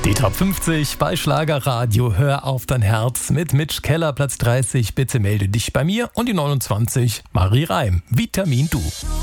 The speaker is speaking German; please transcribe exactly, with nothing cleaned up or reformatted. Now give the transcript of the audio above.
Die Top fünfzig bei Schlagerradio. Hör auf dein Herz mit Mitch Keller, Platz dreißig. Bitte melde dich bei mir. Und die neunundzwanzig, Marie Reim, Vitamin Du.